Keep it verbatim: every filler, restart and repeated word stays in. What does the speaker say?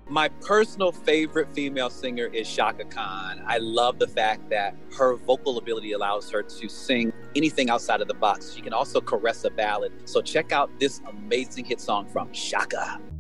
My personal favorite female singer is Chaka Khan. I love the fact that her vocal ability allows her to sing anything outside of the box. She can also caress a ballad. So check out this amazing hit song from Chaka.